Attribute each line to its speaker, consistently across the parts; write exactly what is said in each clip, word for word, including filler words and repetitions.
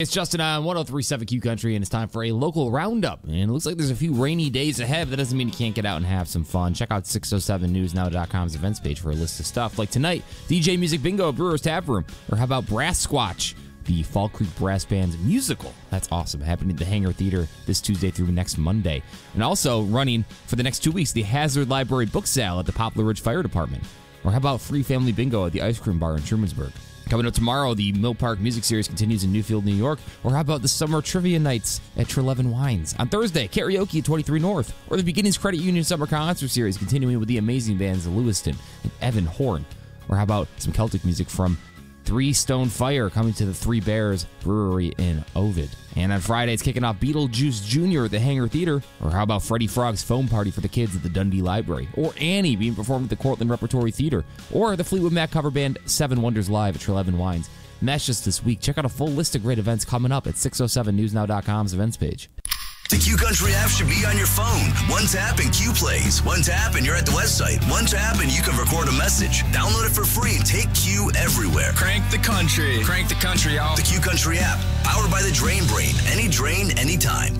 Speaker 1: It's Justin on one oh three point seven Q Country, and it's time for a local roundup. And it looks like there's a few rainy days ahead, but that doesn't mean you can't get out and have some fun. Check out six oh seven news now dot com's events page for a list of stuff. Like tonight, D J Music Bingo at Brewers Tap Room. Or how about Brass Squatch, the Fall Creek Brass Band's musical? That's awesome. Happening at the Hangar Theater this Tuesday through next Monday. And also running for the next two weeks, the Hazard Library Book Sale at the Poplar Ridge Fire Department. Or how about Free Family Bingo at the Ice Cream Bar in Trumansburg? Coming up tomorrow, the Mill Park Music Series continues in Newfield, New York. Or how about the Summer Trivia Nights at Trelevin Wines? On Thursday, karaoke at twenty-three North. Or the Beginnings Credit Union Summer Concert Series continuing with the amazing bands Lewiston and Evan Horn. Or how about some Celtic music from Three Stone Fire coming to the Three Bears Brewery in Ovid. And on Friday, it's kicking off Beetlejuice Junior at the Hangar Theater. Or how about Freddie Frog's foam party for the kids at the Dundee Library? Or Annie being performed at the Cortland Repertory Theater? Or the Fleetwood Mac cover band Seven Wonders Live at Trelevin Wines? And that's just this week. Check out a full list of great events coming up at six oh seven news now dot com's events page.
Speaker 2: The Q Country app should be on your phone. One tap and Q plays. One tap and you're at the website. One tap and you can record a message. Download it for free and take Q everywhere.
Speaker 3: Crank the country. Crank the country, y'all.
Speaker 2: The Q Country app, powered by the Drain Brain. Any drain, anytime.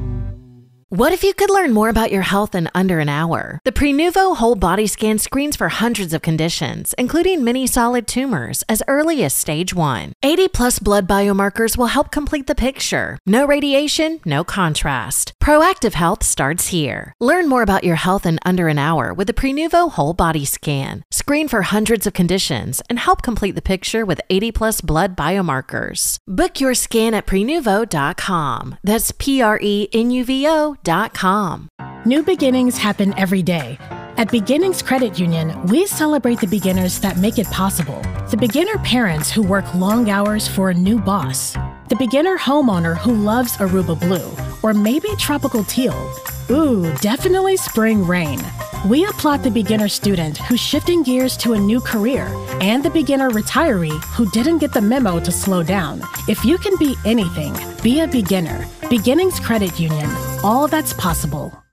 Speaker 4: What if you could learn more about your health in under an hour? The Prenuvo Whole Body Scan screens for hundreds of conditions, including many solid tumors, as early as stage one. eighty plus blood biomarkers will help complete the picture. No radiation, no contrast. Proactive health starts here. Learn more about your health in under an hour with the Prenuvo Whole Body Scan. Screen for hundreds of conditions and help complete the picture with eighty plus blood biomarkers. Book your scan at prenuvo dot com. That's P R E N U V O dot com.
Speaker 5: New beginnings happen every day. At Beginnings Credit Union, we celebrate the beginners that make it possible. The beginner parents who work long hours for a new boss. The beginner homeowner who loves Aruba Blue, or maybe tropical teal. Ooh, definitely spring rain. We applaud the beginner student who's shifting gears to a new career, and the beginner retiree who didn't get the memo to slow down. If you can be anything, be a beginner. Beginnings Credit Union. All that's possible.